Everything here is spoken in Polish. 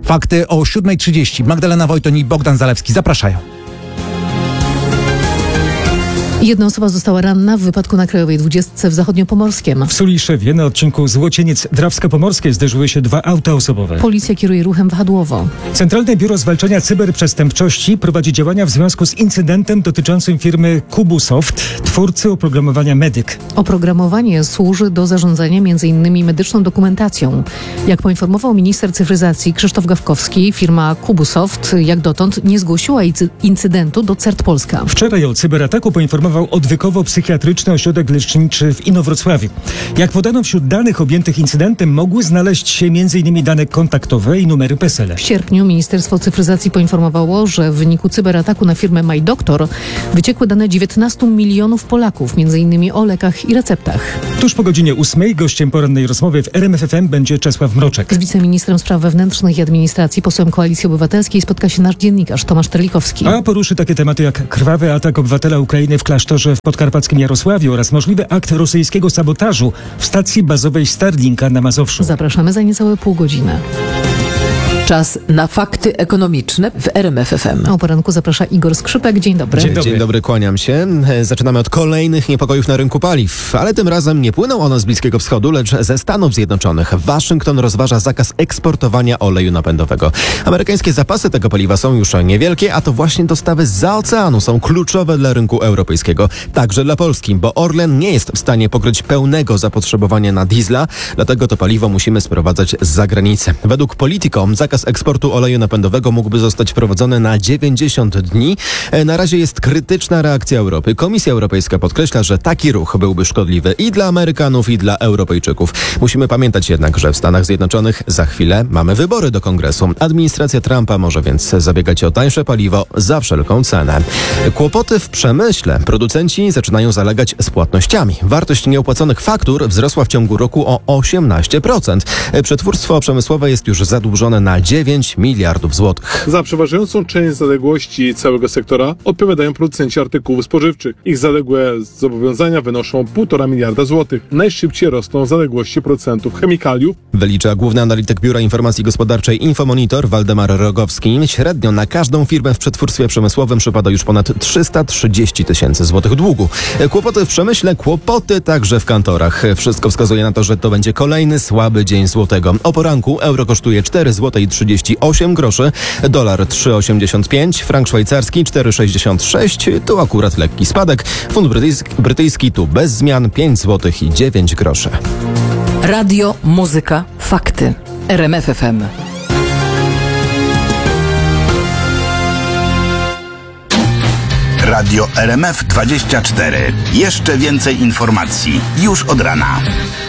Fakty o 7:30. Magdalena Wojton i Bogdan Zalewski zapraszają. Jedna osoba została ranna w wypadku na Krajowej 20 w Zachodniopomorskiem. W Suliszewie na odcinku Złocieniec-Drawsko-Pomorskie zderzyły się 2 auta osobowe. Policja kieruje ruchem wahadłowo. Centralne Biuro Zwalczania Cyberprzestępczości prowadzi działania w związku z incydentem dotyczącym firmy Kubusoft, twórcy oprogramowania Medyk. Oprogramowanie służy do zarządzania m.in. medyczną dokumentacją. Jak poinformował minister cyfryzacji Krzysztof Gawkowski, firma Kubusoft jak dotąd nie zgłosiła incydentu do CERT Polska. Wczoraj o cyberataku poinformował Odwykowo-Psychiatryczny Ośrodek Leczniczy w Inowrocławiu. Jak podano, wśród danych objętych incydentem mogły znaleźć się m.in. dane kontaktowe i numery PESEL. W sierpniu Ministerstwo Cyfryzacji poinformowało, że w wyniku cyberataku na firmę MyDoktor wyciekły dane 19 milionów Polaków, m.in. o lekach i receptach. Tuż po godzinie 8 gościem porannej rozmowy w RMF FM będzie Czesław Mroczek. Z wiceministrem spraw wewnętrznych i administracji, posłem Koalicji Obywatelskiej spotka się nasz dziennikarz Tomasz Terlikowski. A poruszy takie tematy jak krwawy atak obywatela Ukrainy w klasztorze w podkarpackim Jarosławiu oraz możliwy akt rosyjskiego sabotażu w stacji bazowej Starlinka na Mazowszu. Zapraszamy za niecałe pół godziny. Czas na fakty ekonomiczne w RMF FM. O poranku zaprasza Igor Skrzypek. Dzień dobry. Dzień dobry, kłaniam się. Zaczynamy od kolejnych niepokojów na rynku paliw, ale tym razem nie płyną one z Bliskiego Wschodu, lecz ze Stanów Zjednoczonych. Waszyngton rozważa zakaz eksportowania oleju napędowego. Amerykańskie zapasy tego paliwa są już niewielkie, a to właśnie dostawy zza oceanu są kluczowe dla rynku europejskiego, także dla Polski, bo Orlen nie jest w stanie pokryć pełnego zapotrzebowania na diesla, dlatego to paliwo musimy sprowadzać z zagranicy. Według Politico zakaz eksportu oleju napędowego mógłby zostać wprowadzony na 90 dni. Na razie jest krytyczna reakcja Europy. Komisja Europejska podkreśla, że taki ruch byłby szkodliwy i dla Amerykanów, i dla Europejczyków. Musimy pamiętać jednak, że w Stanach Zjednoczonych za chwilę mamy wybory do Kongresu. Administracja Trumpa może więc zabiegać o tańsze paliwo za wszelką cenę. Kłopoty w przemyśle. Producenci zaczynają zalegać z płatnościami. Wartość nieopłaconych faktur wzrosła w ciągu roku o 18%. Przetwórstwo przemysłowe jest już zadłużone na 9 miliardów złotych. Za przeważającą część zaległości całego sektora odpowiadają producenci artykułów spożywczych. Ich zaległe zobowiązania wynoszą 1,5 miliarda złotych. Najszybciej rosną zaległości producentów chemikaliów. Wylicza główny analityk Biura Informacji Gospodarczej Infomonitor Waldemar Rogowski. Średnio na każdą firmę w przetwórstwie przemysłowym przypada już ponad 330 tysięcy złotych długu. Kłopoty w przemyśle, kłopoty także w kantorach. Wszystko wskazuje na to, że to będzie kolejny słaby dzień złotego. O poranku euro kosztuje 4 zł i 38 groszy, dolar 3,85, frank szwajcarski 4,66, tu akurat lekki spadek, funt brytyjski tu bez zmian 5 zł i 9 groszy. Radio, muzyka, fakty. RMF FM. Radio RMF 24. Jeszcze więcej informacji już od rana.